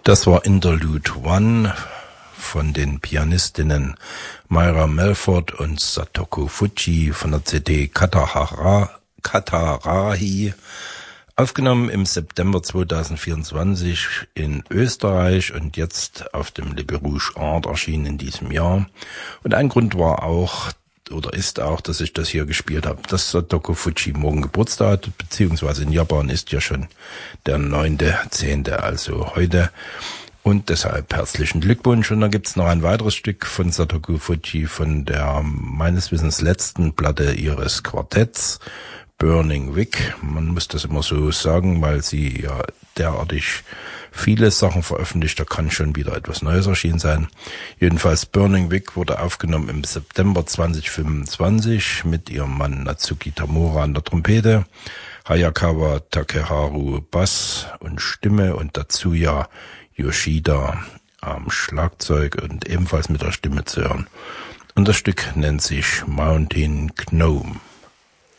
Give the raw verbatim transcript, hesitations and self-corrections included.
Das war Interlude One von den Pianistinnen Myra Melford und Satoko Fujii von der C D Katahara, Katarahi, aufgenommen im September zweitausendvierundzwanzig in Österreich und jetzt auf dem Le Rouge Art erschienen in diesem Jahr. Und ein Grund war auch, oder ist auch, dass ich das hier gespielt habe, dass Satoko Fujii morgen Geburtstag hat, beziehungsweise in Japan ist ja schon der neunte zehnte, also heute. Und deshalb herzlichen Glückwunsch. Und dann gibt's noch ein weiteres Stück von Satoko Fujii von der meines Wissens letzten Platte ihres Quartetts, Burning Wick. Man muss das immer so sagen, weil sie ja derartig viele Sachen veröffentlicht, da kann schon wieder etwas Neues erschienen sein. Jedenfalls Burning Wick wurde aufgenommen im September zweitausendfünfundzwanzig mit ihrem Mann Natsuki Tamura an der Trompete, Hayakawa Takeharu Bass und Stimme und Tatsuya Yoshida am Schlagzeug und ebenfalls mit der Stimme zu hören. Und das Stück nennt sich Mountain Gnome.